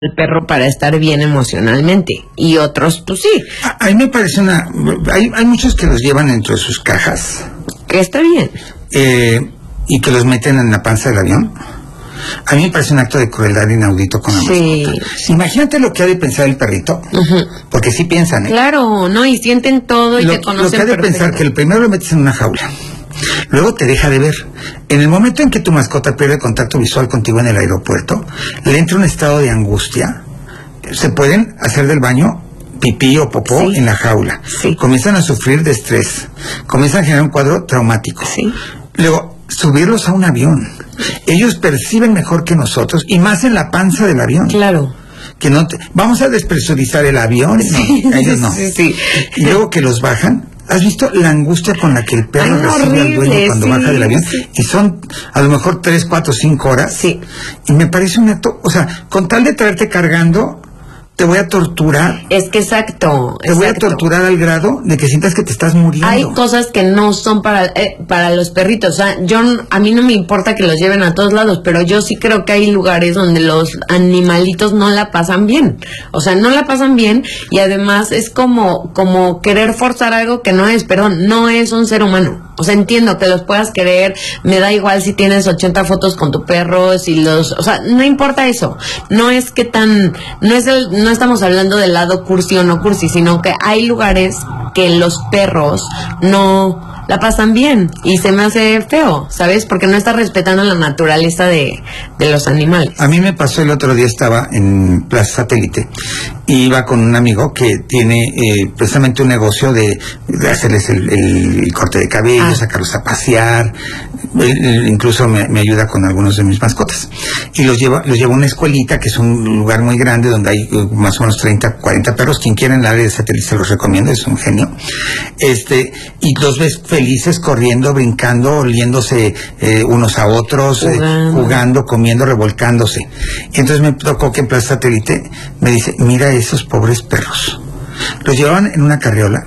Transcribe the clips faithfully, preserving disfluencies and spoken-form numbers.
el perro para estar bien emocionalmente, y otros pues sí. A, a mí me parece una... Hay, hay muchos que los llevan dentro de sus cajas. Que está bien. Eh, y que los meten en la panza del avión. A mí me parece un acto de crueldad inaudito con la sí, mascota. sí. Imagínate lo que ha de pensar el perrito. Uh-huh. Porque sí piensan, ¿eh? Claro, ¿no? Y sienten todo y lo, te conocen. Lo que ha de perfecto. Pensar que el primero lo metes en una jaula. Luego te deja de ver. En el momento en que tu mascota pierde contacto visual contigo en el aeropuerto, le entra un estado de angustia. Se pueden hacer del baño pipí o popó sí. en la jaula. Sí. Comienzan a sufrir de estrés. Comienzan a generar un cuadro traumático. Sí. Luego, subirlos a un avión. Ellos perciben mejor que nosotros, y más en la panza del avión. Claro. Que no te... Vamos a despresurizar el avión. Sí, no, ellos no. Sí, sí. Y luego que los bajan. ¿Has visto la angustia con la que el perro Ay, recibe horrible, al dueño cuando sí, baja del avión? Sí. Y son a lo mejor tres, cuatro, cinco horas. Sí. Y me parece un acto, o sea, con tal de traerte cargando, te voy a torturar. Es que exacto. Te exacto. voy a torturar al grado de que sientas que te estás muriendo. Hay cosas que no son para eh, para los perritos. O sea, yo a mí no me importa que los lleven a todos lados, pero yo sí creo que hay lugares donde los animalitos no la pasan bien. O sea, no la pasan bien, y además es como como querer forzar algo que no es, perdón, no es un ser humano. O sea, entiendo que los puedas querer, me da igual si tienes ochenta fotos con tu perro, si los, o sea, no importa eso. No es que tan, no es el, no estamos hablando del lado cursi o no cursi, sino que hay lugares que los perros no la pasan bien, y se me hace feo, ¿sabes? Porque no está respetando la naturaleza de, de los animales. A mí me pasó el otro día, estaba en Plaza Satélite, y iba con un amigo que tiene eh, precisamente un negocio de, de hacerles el, el, el corte de cabello, ah. sacarlos a pasear, él, él incluso me, me ayuda con algunos de mis mascotas. Y los lleva, los lleva a una escuelita, que es un lugar muy grande, donde hay uh, más o menos treinta, cuarenta perros. Quien quiera en el área de Satélite se los recomiendo, es un genio. Este, y los ves felices, corriendo, brincando, oliéndose eh, unos a otros, jugando. Eh, jugando, comiendo, revolcándose. Y entonces me tocó que en Plaza Satélite me dice, mira esos pobres perros. Los llevaban en una carriola,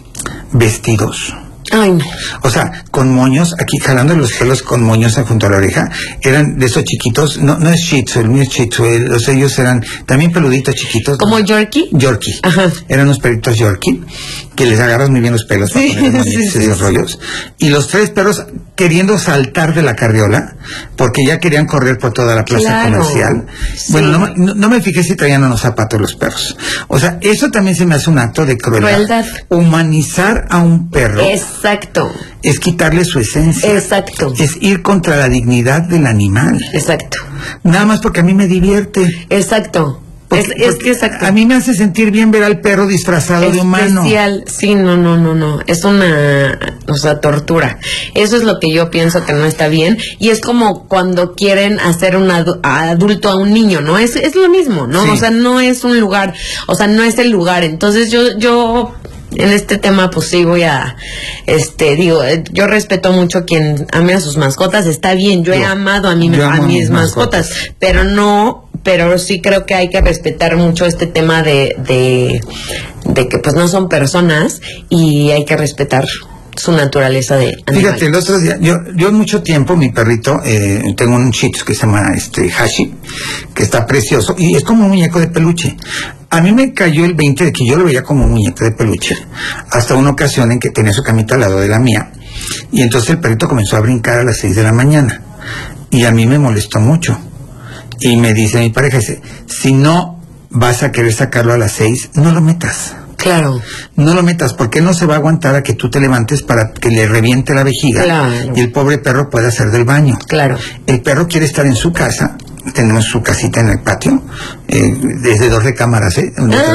vestidos. Ay. O sea, con moños, aquí jalando los pelos con moños junto a la oreja. Eran de esos chiquitos, no no es Shih Tzu, el mío es Shih Tzu, los ellos eran también peluditos chiquitos. ¿Como Yorkie? Yorkie. Ajá. Eran unos perritos Yorkie, que les agarras muy bien los pelos sí, para poner moñitos sí, y esos sí. rollos. Y los tres perros queriendo saltar de la carriola, porque ya querían correr por toda la plaza claro. comercial. Sí. Bueno, no, no, no me fijé si traían unos zapatos los perros. O sea, eso también se me hace un acto de crueldad. Crueldad. Humanizar a un perro. Exacto. Es quitarle su esencia. Exacto. Es ir contra la dignidad del animal. Exacto. Nada más porque a mí me divierte. Exacto. Porque, es, es que exacto. A mí me hace sentir bien ver al perro disfrazado Especial. de humano. Sí, no, no, no, no. Es una, o sea, tortura. Eso es lo que yo pienso que no está bien. Y es como cuando quieren hacer un adu- adulto a un niño, ¿no? Es, es lo mismo, ¿no? Sí. O sea, no es un lugar, o sea, no es el lugar. Entonces yo, yo... en este tema pues sí voy a este digo yo respeto mucho a quien ame a sus mascotas, está bien, yo, yo he amado a, mí, a mis mascotas, mascotas pero no pero sí creo que hay que respetar mucho este tema de de de que pues no son personas, y hay que respetar su naturaleza de animal. Fíjate, el otro día, yo, yo mucho tiempo, mi perrito, eh, tengo un Shih Tzu que se llama este Hashi, que está precioso, y es como un muñeco de peluche. A mí me cayó el veinte de que yo lo veía como un muñeco de peluche, hasta una ocasión en que tenía su camita al lado de la mía, y entonces el perrito comenzó a brincar a las seis de la mañana, y a mí me molestó mucho, y me dice mi pareja, dice, si no vas a querer sacarlo a las seis, no lo metas. Claro. No lo metas, porque no se va a aguantar a que tú te levantes para que le reviente la vejiga. Claro. Y el pobre perro puede hacer del baño. Claro. El perro quiere estar en su casa. Tenemos su casita en el patio, eh, desde dos recámaras, ¿eh?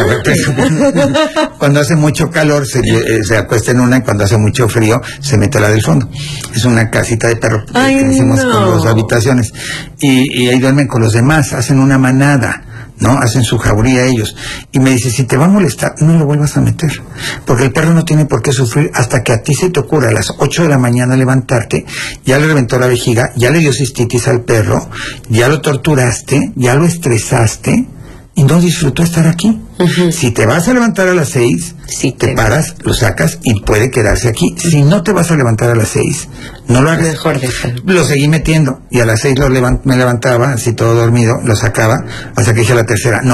Ah. Cuando hace mucho calor se, eh, se acuesta en una, y cuando hace mucho frío se mete a la del fondo. Es una casita de perro. Ay, que hicimos no. con dos habitaciones. Y, y ahí duermen con los demás, hacen una manada, ¿no? Hacen su jauría ellos. Y me dice, si te va a molestar, no lo vuelvas a meter. Porque el perro no tiene por qué sufrir hasta que a ti se te ocurra a las ocho de la mañana levantarte, ya le reventó la vejiga, ya le dio cistitis al perro, ya lo torturaste, ya lo estresaste, y no disfrutó estar aquí. Uh-huh. Si te vas a levantar a las seis, sí, te, te paras, lo sacas y puede quedarse aquí. Uh-huh. Si no te vas a levantar a las seis, no lo hagas. Mejor déjalo. Lo seguí metiendo y a las seis lo levant- me levantaba, así todo dormido, lo sacaba, hasta que dije a la tercera, no.